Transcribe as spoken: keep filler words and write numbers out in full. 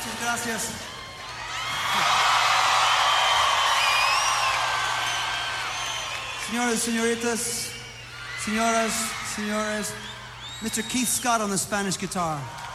Muchas gracias. Señoras, señoritas, señoras, señores, Mister Keith Scott on the Spanish guitar.